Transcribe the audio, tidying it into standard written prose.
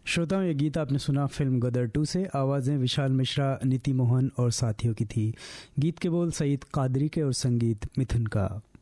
श्रोताओं, ये गीत आपने सुना फिल्म गदर 2 से। आवाज़ें विशाल मिश्रा, नीति मोहन और साथियों की थी। गीत के बोल सईद कादरी के और संगीत मिथुन का।